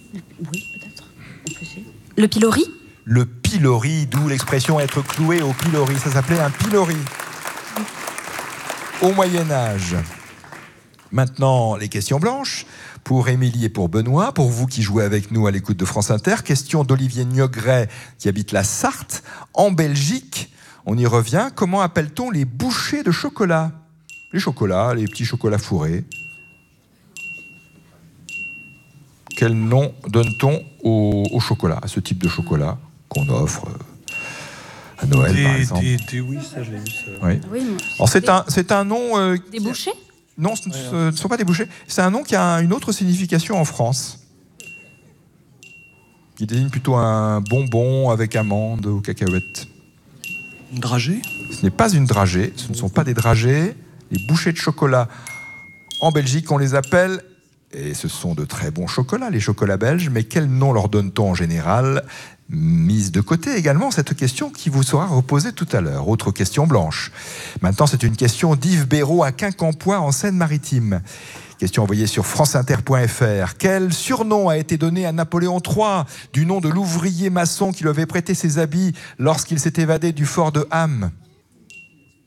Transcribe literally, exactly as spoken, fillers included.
Oui, peut-être. On peut essayer. Le pilori? Le pilori, d'où l'expression être cloué au pilori. Ça s'appelait un pilori. Au Moyen-Âge. Maintenant, les questions blanches. Pour Émilie et pour Benoît, pour vous qui jouez avec nous à l'écoute de France Inter, question d'Olivier Niogret qui habite la Sarthe, en Belgique. On y revient. Comment appelle-t-on les bouchées de chocolat? Les chocolats, les petits chocolats fourrés. Quel nom donne-t-on au, au chocolat, à ce type de chocolat qu'on offre à Noël, des, par exemple? Des, des, oui, ça, je l'ai vu. Ça. Oui. Oui, moi, Alors, c'est des, un, c'est un nom... Euh, des bouchées? Non, ce ne sont pas des bouchées. C'est un nom qui a une autre signification en France, qui désigne plutôt un bonbon avec amandes ou cacahuètes. Une dragée? Ce n'est pas une dragée, ce ne sont pas des dragées. Les bouchées de chocolat, en Belgique, on les appelle, et ce sont de très bons chocolats, les chocolats belges, mais quel nom leur donne-t-on en général? Mise de côté également cette question qui vous sera reposée tout à l'heure. Autre question blanche. Maintenant, c'est une question d'Yves Béraud à Quincampoix en Seine-Maritime. Question envoyée sur franceinter point f r. Quel surnom a été donné à Napoléon trois du nom de l'ouvrier maçon qui lui avait prêté ses habits lorsqu'il s'est évadé du fort de Ham?